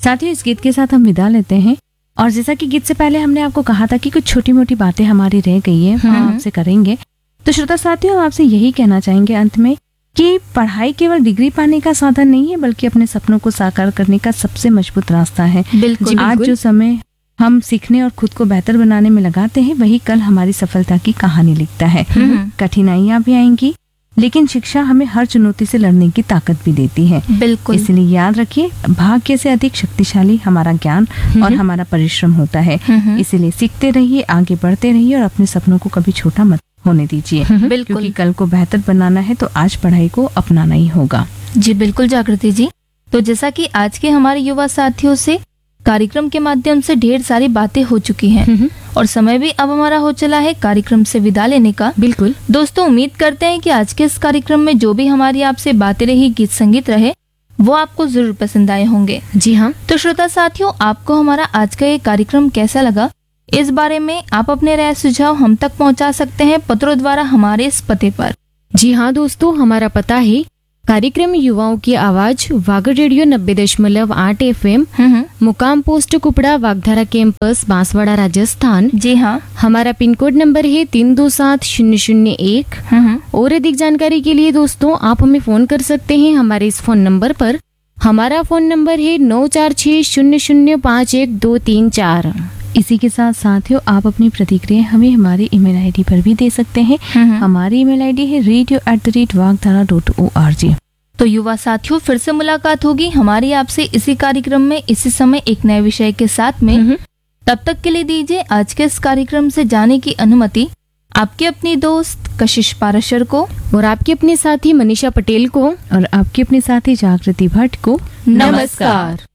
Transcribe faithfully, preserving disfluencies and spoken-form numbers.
साथियों, इस गीत के साथ हम विदा लेते हैं। और जैसा कि गीत से पहले हमने आपको कहा था कि कुछ छोटी मोटी बातें हमारी रह गई है, हम आपसे करेंगे। तो श्रोता साथियों, हम आपसे यही कहना चाहेंगे अंत में कि पढ़ाई केवल डिग्री पाने का साधन नहीं है, बल्कि अपने सपनों को साकार करने का सबसे मजबूत रास्ता है। बिल्कुल, आज जो समय हम सीखने और खुद को बेहतर बनाने में लगाते हैं, वही कल हमारी सफलता की कहानी लिखता है। कठिनाइयां भी आएंगी, लेकिन शिक्षा हमें हर चुनौती से लड़ने की ताकत भी देती है। बिल्कुल। इसलिए याद रखिए, भाग्य से अधिक शक्तिशाली हमारा ज्ञान और हमारा परिश्रम होता है। इसलिए सीखते रहिए, आगे बढ़ते रहिए और अपने सपनों को कभी छोटा मत होने दीजिए। क्योंकि कल को बेहतर बनाना है तो आज पढ़ाई को अपनाना ही होगा। जी बिल्कुल जागृति जी। तो जैसा कि आज के हमारे युवा साथियों से कार्यक्रम के माध्यम से ढेर सारी बातें हो चुकी हैं और समय भी अब हमारा हो चला है कार्यक्रम से विदा लेने का। बिल्कुल दोस्तों, उम्मीद करते हैं कि आज के इस कार्यक्रम में जो भी हमारी आपसे बातें रही, गीत संगीत रहे, वो आपको जरूर पसंद आए होंगे। जी हाँ। तो श्रोता साथियों, आपको हमारा आज का ये कार्यक्रम कैसा लगा, इस बारे में आप अपने राय सुझाव हम तक पहुंचा सकते हैं पत्रों द्वारा हमारे इस पते पर। जी हाँ दोस्तों, हमारा पता है कार्यक्रम युवाओं की आवाज, वागर रेडियो नब्बे दशमलव आठ एफ एम, मुकाम पोस्ट कुपड़ा, वागधारा कैंपस, बांसवाड़ा, राजस्थान। जी हाँ। हमारा पिन कोड नंबर है तीन दो सात शून्य शून्य एक। और अधिक जानकारी के लिए दोस्तों आप हमें फोन कर सकते हैं हमारे इस फोन नंबर पर। हमारा फोन नंबर है नौ चार छह शून्य शून्य पाँच एक दो तीन चार। इसी के साथ साथियों, आप अपनी प्रतिक्रिया हमें हमारी ईमेल आईडी पर भी दे सकते हैं। हमारी ईमेल आईडी है radio at the rate वागधारा dot O R G. तो युवा साथियों, फिर से मुलाकात होगी हमारी आपसे इसी कार्यक्रम में, इसी समय एक नए विषय के साथ में। तब तक के लिए दीजिए आज के इस कार्यक्रम से जाने की अनुमति आपकी अपनी दोस्त कशिश पाराशर को और आपकी अपनी साथी मनीषा पटेल को और आपकी अपनी साथी जागृति भट्ट को। नमस्कार।